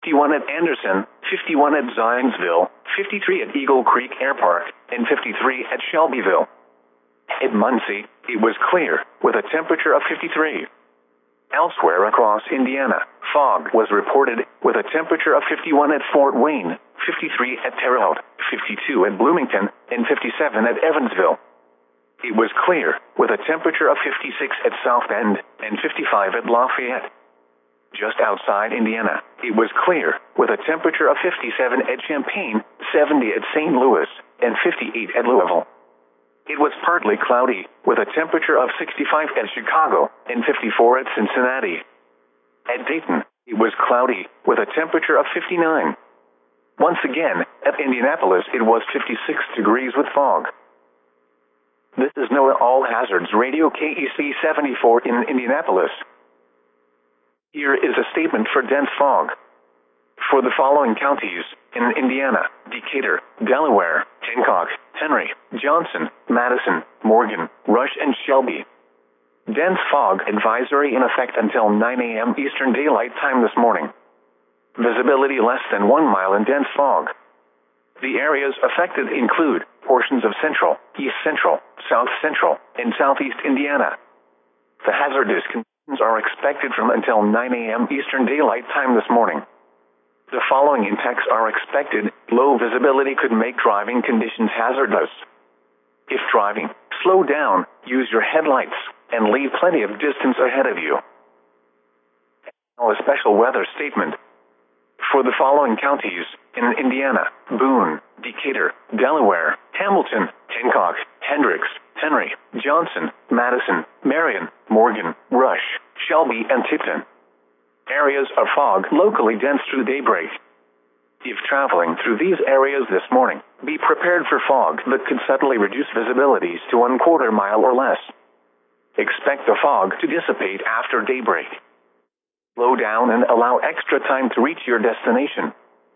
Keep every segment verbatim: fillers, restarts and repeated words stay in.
fifty-one at Anderson, fifty-one at Zionsville, fifty-three at Eagle Creek Air Park, and fifty-three at Shelbyville. At Muncie, it was clear, with a temperature of fifty-three. Elsewhere across Indiana, fog was reported, with a temperature of fifty-one at Fort Wayne, fifty-three at Terre Haute, fifty-two at Bloomington, and fifty-seven at Evansville. It was clear, with a temperature of fifty-six at South Bend, and fifty-five at Lafayette. Just outside Indiana, it was clear, with a temperature of fifty-seven at Champaign, seventy at Saint Louis, and fifty-eight at Louisville. It was partly cloudy, with a temperature of sixty-five at Chicago, and fifty-four at Cincinnati. At Dayton, it was cloudy, with a temperature of fifty-nine. Once again, at Indianapolis it was fifty-six degrees with fog. This is NOAA All Hazards Radio K E C seventy-four in Indianapolis. Here is a statement for dense fog. For the following counties, in Indiana, Decatur, Delaware, Hancock, Henry, Johnson, Madison, Morgan, Rush, and Shelby. Dense fog advisory in effect until nine a m Eastern Daylight Time this morning. Visibility less than one mile in dense fog. The areas affected include portions of central, east central, south central, and southeast Indiana. The hazardous conditions are expected from until nine a m Eastern Daylight Time this morning. The following impacts are expected. Low visibility could make driving conditions hazardous. If driving, slow down, use your headlights, and leave plenty of distance ahead of you. Now a special weather statement. For the following counties, in Indiana, Boone, Decatur, Delaware, Hamilton, Hancock, Hendricks, Henry, Johnson, Madison, Marion, Morgan, Rush, Shelby, and Tipton. Areas of fog locally dense through daybreak. If traveling through these areas this morning, be prepared for fog that could suddenly reduce visibilities to one quarter mile or less. Expect the fog to dissipate after daybreak. Slow down and allow extra time to reach your destination.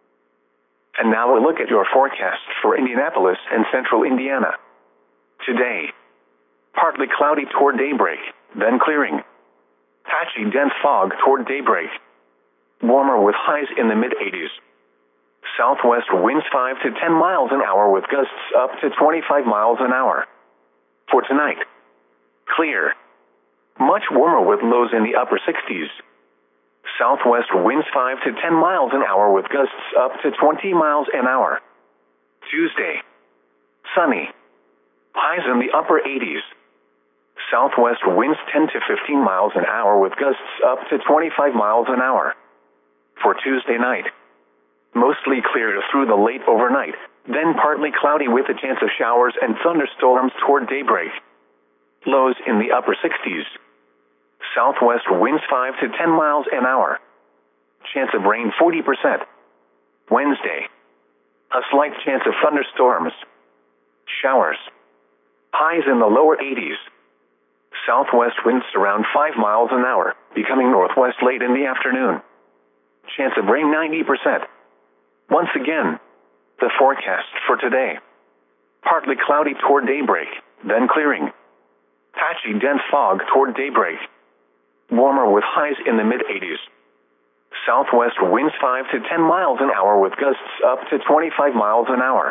And now a look at your forecast for Indianapolis and central Indiana. Today, partly cloudy toward daybreak, then clearing. Patchy dense fog toward daybreak. Warmer with highs in the mid eighties. Southwest winds five to ten miles an hour with gusts up to twenty-five miles an hour. For tonight, clear. Much warmer with lows in the upper sixties. Southwest winds five to ten miles an hour with gusts up to twenty miles an hour. Tuesday, sunny. Highs in the upper eighties. Southwest winds ten to fifteen miles an hour with gusts up to twenty-five miles an hour. For Tuesday night, mostly clear through the late overnight, then partly cloudy with a chance of showers and thunderstorms toward daybreak. Lows in the upper sixties. Southwest winds five to ten miles an hour. Chance of rain forty percent. Wednesday, a slight chance of thunderstorms. Showers. Highs in the lower eighties. Southwest winds around five miles an hour, becoming northwest late in the afternoon. Chance of rain ninety percent. Once again, the forecast for today. Partly cloudy toward daybreak, then clearing. Patchy dense fog toward daybreak. Warmer with highs in the mid eighties. Southwest winds five to ten miles an hour with gusts up to twenty-five miles an hour.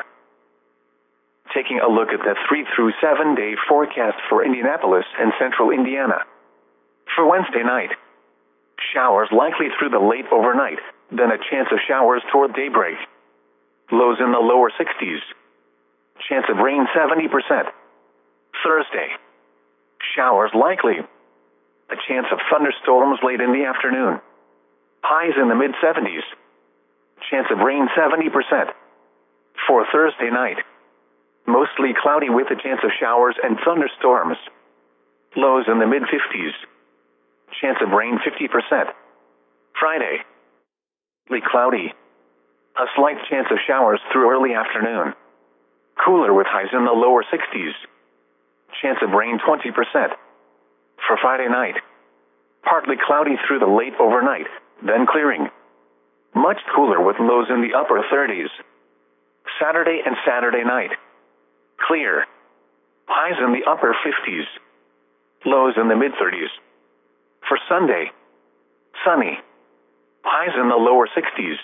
Taking a look at the three through seven day forecast for Indianapolis and central Indiana. For Wednesday night, showers likely through the late overnight, then a chance of showers toward daybreak. Lows in the lower sixties. Chance of rain seventy percent. Thursday, showers likely. A chance of thunderstorms late in the afternoon. Highs in the mid seventies. Chance of rain seventy percent. For Thursday night, mostly cloudy with a chance of showers and thunderstorms. Lows in the mid fifties. Chance of rain fifty percent. Friday, partly cloudy. A slight chance of showers through early afternoon. Cooler with highs in the lower sixties. Chance of rain twenty percent. For Friday night, partly cloudy through the late overnight, then clearing. Much cooler with lows in the upper thirties. Saturday and Saturday night, clear. Highs in the upper fifties. Lows in the mid thirties. For Sunday, sunny. highs in the lower sixties.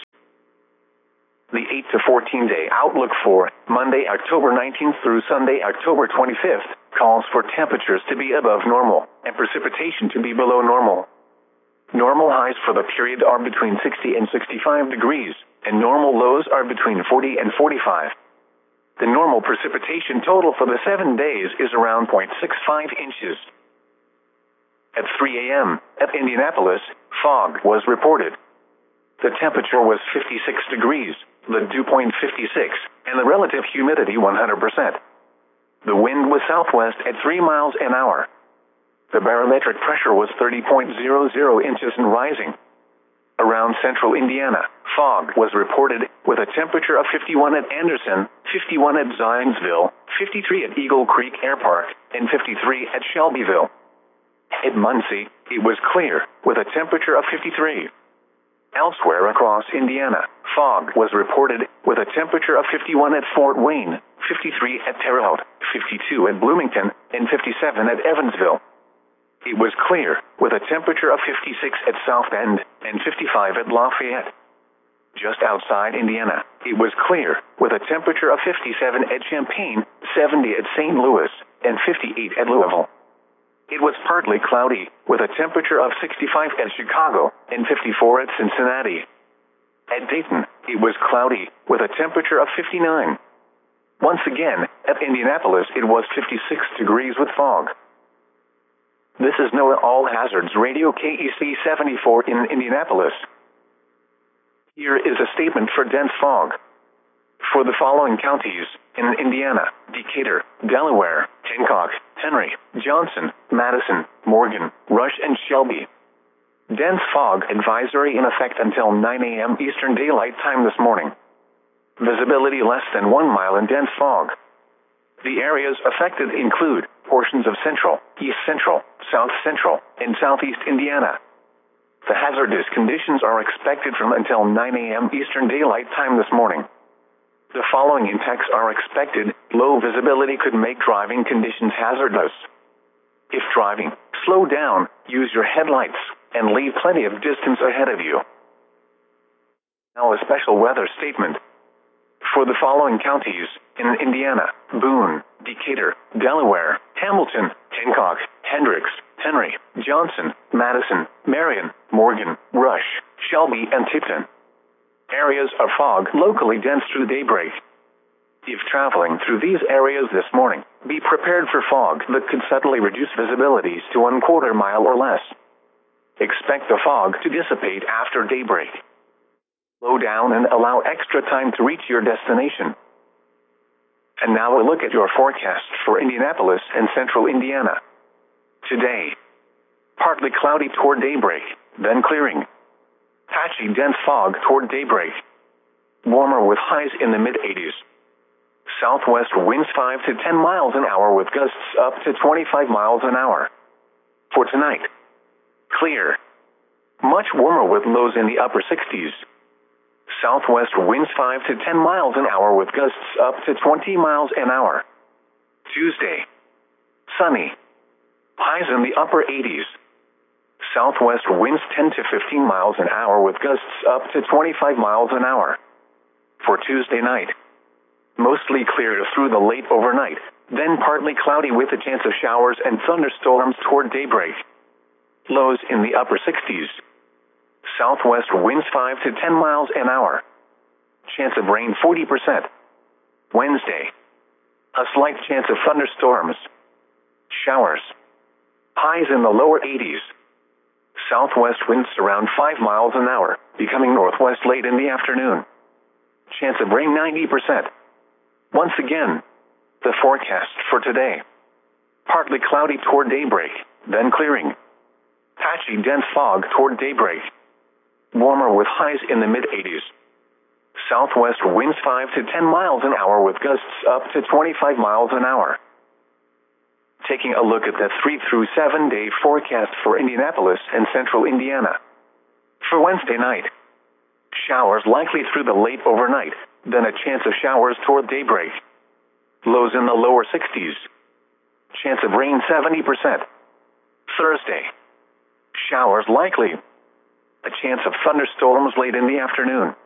The eight to fourteen day outlook for Monday, October nineteenth through Sunday, October twenty-fifth, calls for temperatures to be above normal and precipitation to be below normal. Normal highs for the period are between sixty and sixty-five degrees, and normal lows are between forty and forty-five. The normal precipitation total for the seven days is around zero point six five inches. At three a m at Indianapolis, fog was reported. The temperature was fifty-six degrees, the dew point fifty-six, and the relative humidity one hundred percent. The wind was southwest at three miles an hour. The barometric pressure was thirty point zero zero inches and rising. Around central Indiana, fog was reported with a temperature of fifty-one at Anderson, fifty-one at Zionsville, fifty-three at Eagle Creek Air Park, and fifty-three at Shelbyville. At Muncie, it was clear with a temperature of fifty-three. Elsewhere across Indiana, fog was reported with a temperature of fifty-one at Fort Wayne, fifty-three at Terre Haute, fifty-two at Bloomington, and fifty-seven at Evansville. It was clear with a temperature of fifty-six at South Bend and fifty-five at Lafayette. Just outside Indiana, it was clear with a temperature of fifty-seven at Champaign, seventy at Saint Louis, and fifty-eight at Louisville. It was partly cloudy, with a temperature of sixty-five at Chicago and fifty-four at Cincinnati. At Dayton, it was cloudy, with a temperature of fifty-nine. Once again, at Indianapolis, it was fifty-six degrees with fog. This is NOAA All Hazards Radio K E C seventy-four in Indianapolis. Here is a statement for dense fog. For the following counties in Indiana: Decatur, Delaware, Hancock, Henry, Johnson, Madison, Morgan, Rush, and Shelby. Dense fog advisory in effect until nine a m Eastern Daylight Time this morning. Visibility less than one mile in dense fog. The areas affected include portions of central, east central, south central, and southeast Indiana. The hazardous conditions are expected from until nine a m Eastern Daylight Time this morning. The following impacts are expected. Low visibility could make driving conditions hazardous. If driving, slow down, use your headlights, and leave plenty of distance ahead of you. Now a special weather statement. For the following counties in Indiana: Boone, Decatur, Delaware, Hamilton, Hancock, Hendricks, Henry, Johnson, Madison, Marion, Morgan, Rush, Shelby, and Tipton. Areas of fog locally dense through daybreak. If traveling through these areas this morning, be prepared for fog that could suddenly reduce visibilities to one quarter mile or less. Expect the fog to dissipate after daybreak. Slow down and allow extra time to reach your destination. And now a look at your forecast for Indianapolis and central Indiana. Today, partly cloudy toward daybreak, then clearing. Patchy dense fog toward daybreak. Warmer with highs in the mid eighties. Southwest winds five to ten miles an hour with gusts up to twenty-five miles an hour. For tonight, clear. Much warmer with lows in the upper sixties. Southwest winds five to ten miles an hour with gusts up to twenty miles an hour. Tuesday, sunny. Highs in the upper eighties. Southwest winds ten to fifteen miles an hour with gusts up to twenty-five miles an hour. For Tuesday night, mostly clear through the late overnight, then partly cloudy with a chance of showers and thunderstorms toward daybreak. Lows in the upper sixties. Southwest winds five to ten miles an hour. Chance of rain forty percent. Wednesday, a slight chance of thunderstorms. Showers. Highs in the lower eighties. Southwest winds around five miles an hour, becoming northwest late in the afternoon. Chance of rain ninety percent. Once again, the forecast for today. Partly cloudy toward daybreak, then clearing. Patchy dense fog toward daybreak. Warmer with highs in the mid eighties. Southwest winds five to ten miles an hour with gusts up to twenty-five miles an hour. Taking a look at the three through seven day forecast for Indianapolis and central Indiana. For Wednesday night, showers likely through the late overnight, then a chance of showers toward daybreak. Lows in the lower sixties. Chance of rain seventy percent. Thursday, showers likely. a chance of thunderstorms late in the afternoon.